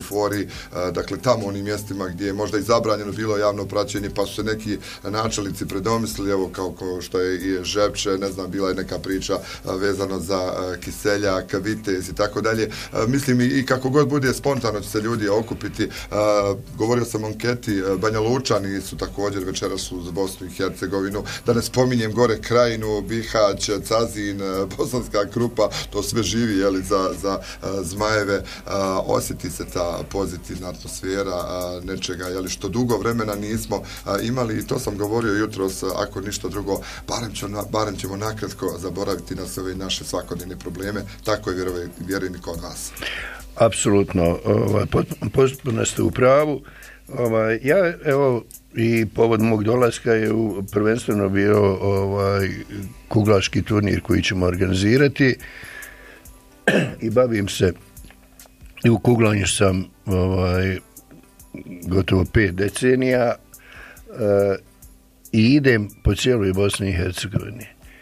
Fori, dakle tamo u onim mjestima gdje je možda i zabranjeno bilo javno praćenje, pa su se neki načelnici predomislili, evo kao što je i Žepče, ne znam, bila je neka priča vezano za Kiseljak, Vitez i tako dalje. Mislim i kako god bude spontano će se ljudi okupiti. Govorio sam o anketi, Banja Lučani su također večeras uz Bosnu i Hercegovinu, da ne spominjem gore Krajinu, Bihać, Cazin, Bosanska Krupa, to sve živi jeli, za Zmajeve. Osjeti se ta pozitivna atmosfera nečega jeli, što dugo vremena nismo imali, i to sam govorio jutros, ako ništa drugo, barem ćemo nakratko zaboraviti na sve ove naše svakodnevne probleme, tako je vjerujem i kod vas. Apsolutno, potpuno ste u pravu. Ja, evo, i povod mog dolaska je prvenstveno bio kuglaški turnir koji ćemo organizirati i bavim se, i u kuglanju sam gotovo 5 decenija i idem po cijeloj Bosni i Hercegovini.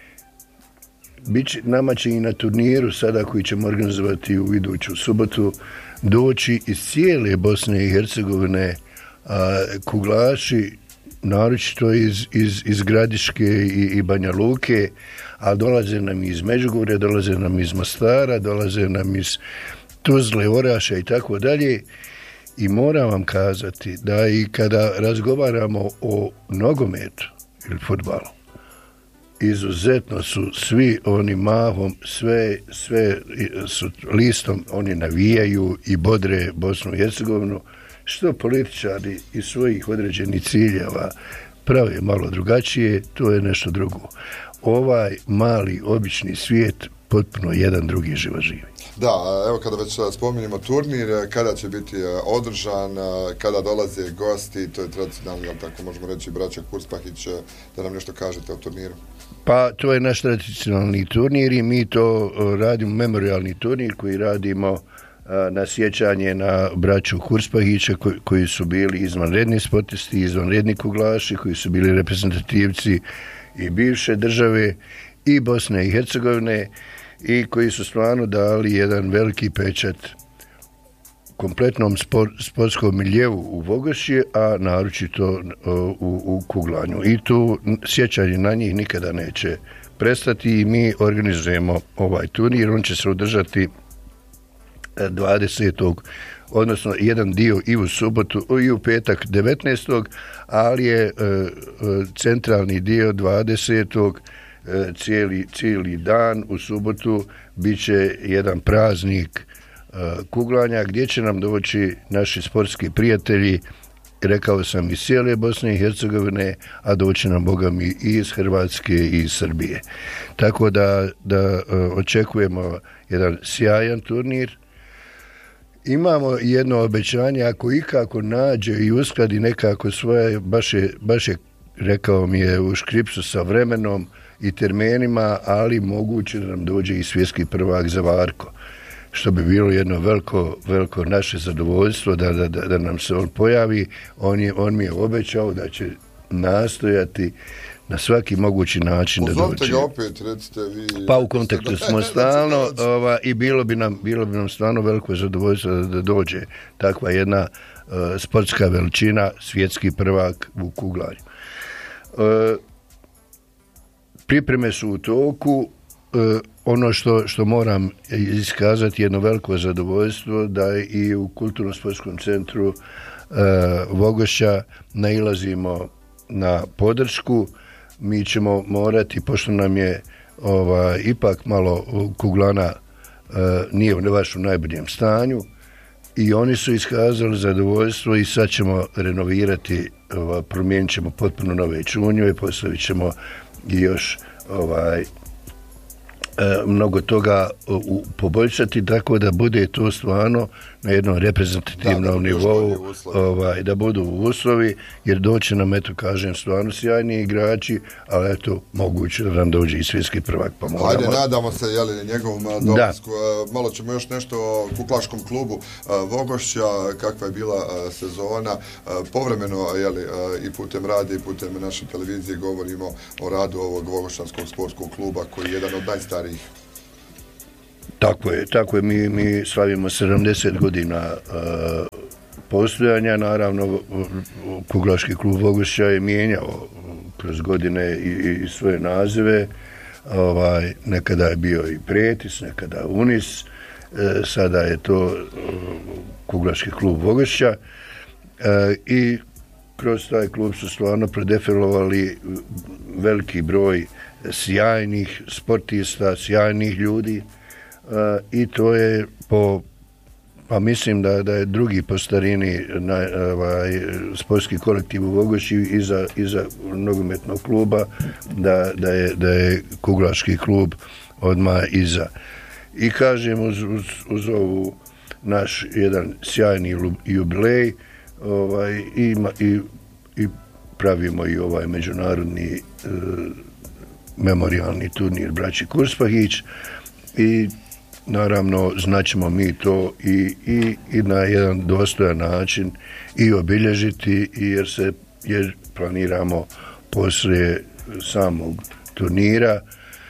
Nama će i na turniru sada koji ćemo organizovati u iduću subotu doći iz cijele Bosne i Hercegovine kuglaši, naročito iz Gradiške i Banja Luke, a dolaze nam iz Međugorja, dolaze nam iz Mostara, dolaze nam iz Tuzle, Oraša i tako dalje. I moram vam kazati da i kada razgovaramo o nogometu ili fudbalu, izuzetno su svi oni mahom, sve su listom, oni navijaju i bodre Bosnu i Hercegovinu, što političari iz svojih određenih ciljeva prave malo drugačije, to je nešto drugo. Ovaj mali, obični svijet potpuno jedan drugi život živi. Da, evo kada već spominjemo turnir, kada će biti održan, kada dolaze gosti, to je tradicionalni, tako možemo reći, braća Kurspahić, da nam nešto kažete o turniru. Pa to je naš tradicionalni turnir i mi to radimo, memorialni turnir koji radimo na sjećanje na braću Kurspahića koji su bili izvanredni sportisti, izvanredni kuglaši, koji su bili reprezentativci i bivše države i Bosne i Hercegovine i koji su stvarno dali jedan veliki pečat kompletnom sportskom miljevu u Vogošći, a naročito u kuglanju. I tu sjećanje na njih nikada neće prestati i mi organizujemo ovaj turnir. On će se održati 20. odnosno jedan dio i u subotu i u petak 19. ali je centralni dio 20. cijeli dan. U subotu bit će jedan praznik kuglanja gdje će nam doći naši sportski prijatelji, rekao sam, iz cijele Bosne i Hercegovine, a doći nam, Boga mi, i iz Hrvatske i iz Srbije. Tako da očekujemo jedan sjajan turnir. Imamo jedno obećanje, ako ikako nađe i uskladi nekako svoje, baš je rekao mi je u škripsu sa vremenom i termenima, ali moguće da nam dođe i svjetski prvak za Varko, što bi bilo jedno veliko naše zadovoljstvo da nam se on pojavi. On mi je obećao da će nastojati na svaki mogući način da dođe. Pozovite ga opet, recite vi. Pa u kontaktu smo stalno i bilo bi nam stvarno veliko zadovoljstvo da dođe takva jedna sportska veličina, svjetski prvak u kuglanju. Pripreme su u toku. Ono što moram iskazati, jedno veliko zadovoljstvo da i u Kulturno-sportskom centru Vogošća nailazimo na podršku. Mi ćemo morati, pošto nam je ipak malo kuglana nije baš u najboljem stanju, i oni su iskazali zadovoljstvo i sad ćemo renovirati, promijenit ćemo potpuno nove čunjeve, postavit ćemo i još mnogo toga poboljšati, tako da bude to stvarno na jednom reprezentativnom nivou, da budu uslovi, jer doće nam, eto kažem, stvarno sjajni igrači, ali eto, moguće da nam dođe i svjetski prvak, pa moramo. Ajde, nadamo se, njegovom dolasku. Malo ćemo još nešto o kuklaškom klubu Vogošća, kakva je bila sezona. Povremeno, i putem radija i putem naše televizije govorimo o radu ovog Vogošćanskog sportskog kluba, koji je jedan od najstarijih. Tako je, mi slavimo 70 godina postojanja. Naravno, Kuglaški klub Vogošća je mijenjao kroz godine i svoje nazive. Nekada je bio i Pretis, nekada Unis, sada je to Kuglaški klub Vogošća i kroz taj klub su stvarno predefilovali veliki broj sjajnih sportista, sjajnih ljudi i to je pa mislim da je drugi po starini sportski kolektiv u Vogošći iza nogometnog kluba, da je Kuglaški klub odmah iza. I kažem, uz ovu naš jedan sjajni jubilej i pravimo i ovaj međunarodni memorijalni turnir braći Kurspahić i naravno znaćemo mi to i na jedan dostojan način i obilježiti jer planiramo poslije samog turnira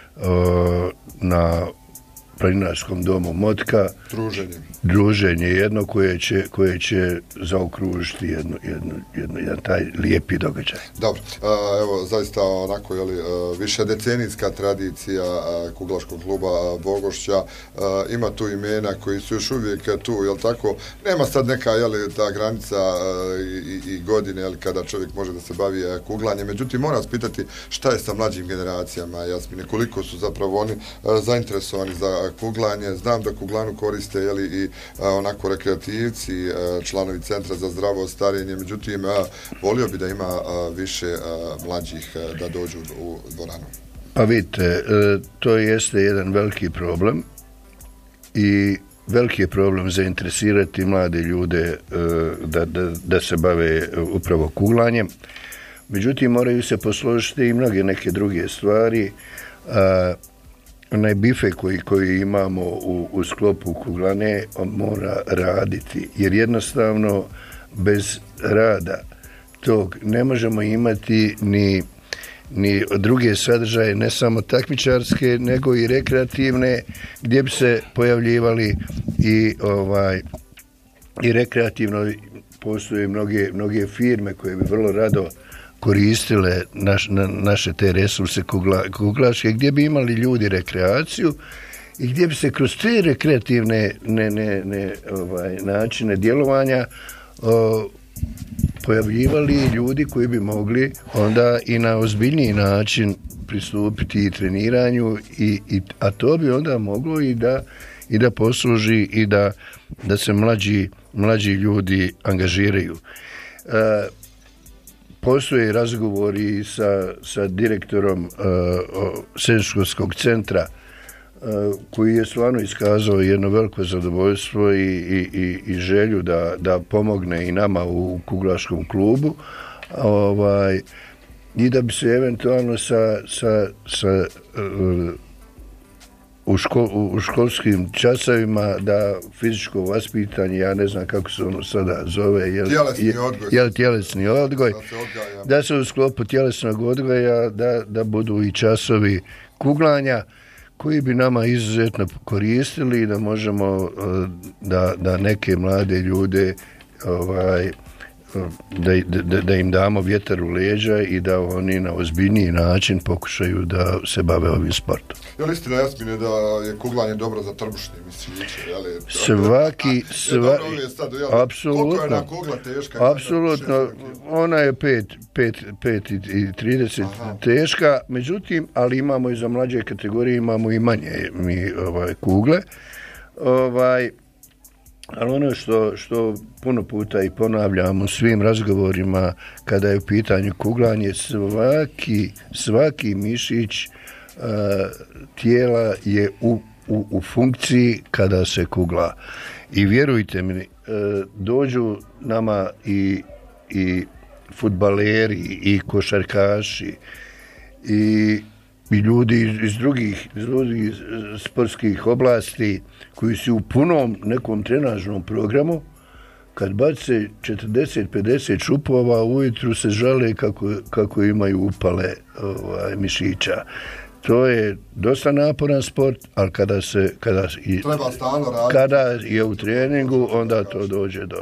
na planinarskom domu Motka druženje jedno koje će zaokružiti jedan taj lijepi događaj. Dobro, evo zaista onako više decenijska tradicija Kuglaškog kluba Vogošća, ima tu imena koji su još uvijek tu, jel tako? Nema sad neka ta granica i godine kada čovjek može da se bavi kuglanjem, međutim moram pitati šta je sa mlađim generacijama, Jasmine, koliko su zapravo oni zainteresovani za kuglanje. Znam da kuglanu koriste i onako rekreativci, članovi Centra za zdravo starenje, međutim volio bi da ima više mlađih da dođu u dvoranu. Pa vidite, to jeste jedan veliki problem i veliki je problem zainteresirati mlade ljude da se bave upravo kuglanjem. Međutim, moraju se posložiti i mnoge neke druge stvari. Onaj bife koji imamo u sklopu kuglane, on mora raditi, jer jednostavno bez rada tog ne možemo imati ni druge sadržaje, ne samo takmičarske, nego i rekreativne, gdje bi se pojavljivali i rekreativno. Postoje mnoge firme koje bi vrlo rado koristile naše te resurse kuglaške, gdje bi imali ljudi rekreaciju i gdje bi se kroz te rekreativne načine djelovanja pojavljivali ljudi koji bi mogli onda i na ozbiljniji način pristupiti i treniranju, a to bi onda moglo i da posluži i da se mlađi ljudi angažiraju. Postoje razgovori sa direktorom srednjoškolskog centra koji je stvarno iskazao jedno veliko zadovoljstvo i želju da pomogne i nama u Kuglaškom klubu i da bi se eventualno u školskim časovima da fizičko vaspitanje, ja ne znam kako se ono sada zove, tjelesni odgoj, da se u sklopu tjelesnog odgoja da budu i časovi kuglanja koji bi nama izuzetno koristili, da možemo da neke mlade ljude da im damo vjetar u leđa i da oni na ozbiljniji način pokušaju da se bave ovim sportom. Je li istina, Jasmine, da je kuglanje dobro za trbušne mišiće? Apsolutno. Koliko je na kugla teška? Apsolutno. Ona je 5,30 teška, međutim, ali imamo i za mlađe kategorije, imamo i manje kugle. Ali ono što puno puta i ponavljam u svim razgovorima kada je u pitanju kuglanje, svaki mišić tijela je u funkciji kada se kugla. I vjerujte mi, dođu nama i fudbaleri i košarkaši i ljudi iz drugih sportskih oblasti koji su u punom nekom trenažnom programu, kad bace 40-50 šupova ujutru se žale kako imaju upale mišića. To je dosta naporan sport, ali kada je u treningu, onda to dođe dobro.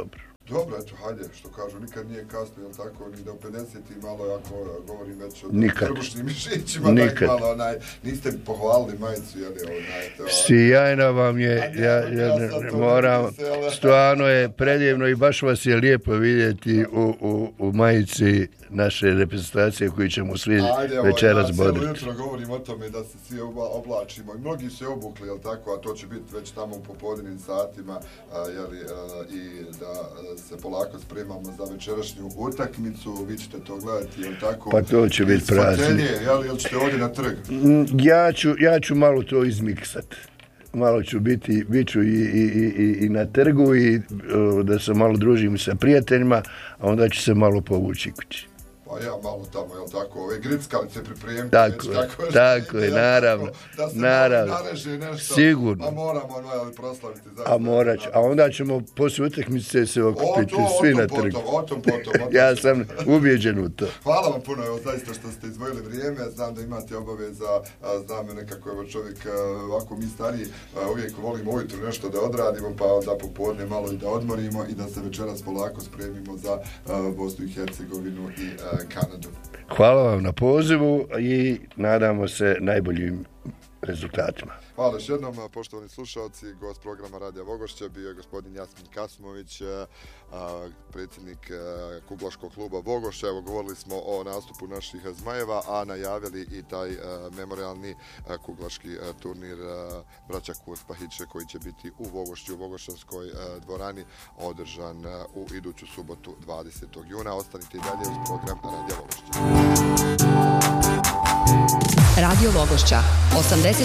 Dobro, eto, hajde, što kažu, nikad nije kasno, jel tako, ni do 50 i malo, ako govorim već o trbušnim mišićima, nikad. Malo, niste pohvalili majicu, jel je Sjajna vam je, ja moram, stvarno je predivno i baš vas je lijepo vidjeti u majici naše reprezentacije koju ćemo svi večeras bodriti. Cijelo jutro govorim o tome da se svi oblačimo i mnogi se obukli, jel tako, a to će biti već tamo u popodnevnim satima, i da se polako spremamo za večerašnju utakmicu, vi ćete to gledati, jel tako? Pa to će biti praznik. Jel ćete ovdje na trg? Ja ću malo to izmiksat. Malo ću bit ću i na trgu i da se malo družim sa prijateljima, a onda ću se malo povući kući. Pa ja malo tamo, jel tako, ove grickalice pripremiti. Tako je, naravno. Da se nareže nešto. Sigurno. A moramo proslaviti. A onda ćemo poslije utakmice se okupiti svi na trgu. O tom. Ja sam ubijeđen u to. Hvala vam puno, evo, zaista što ste izdvojili vrijeme. Znam da imate obaveza, znam nekako, evo, čovjek, ovako mi stariji, uvijek volimo ujutro nešto da odradimo, pa onda popodne malo i da odmorimo i da se večeras polako spremimo za Bosnu i Hercegovinu i Kanadu. Hvala vam na pozivu i nadamo se najboljim rezultatima. Hvala još jednom, poštovani slušalci. Gost programa Radija Vogošća bio je gospodin Jasmin Kasmović, predsjednik Kuglaškog kluba Vogošća. Evo, govorili smo o nastupu naših Zmajeva, a najavili i taj memorialni kuglaški turnir braća Kuspahiće koji će biti u Vogošću, u Vogošćanskoj dvorani, održan u iduću subotu 20. juna. Ostanite i dalje uz program Radija Vogošća. Radio Vogošća 80